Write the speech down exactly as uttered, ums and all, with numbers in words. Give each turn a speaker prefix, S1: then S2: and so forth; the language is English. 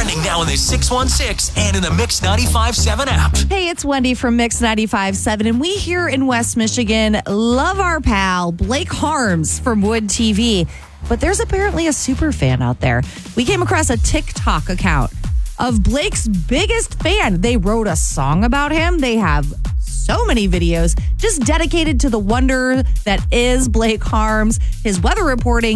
S1: Trending now in the six one six and in the Mix ninety-five point seven app.
S2: Hey, it's Wendy from Mix ninety-five point seven, and we here in West Michigan love our pal Blake Harms from Wood T V. But there's apparently a super fan out there. We came across a TikTok account of Blake's biggest fan. They wrote a song about him. They have so many videos just dedicated to the wonder that is Blake Harms, his weather reporting,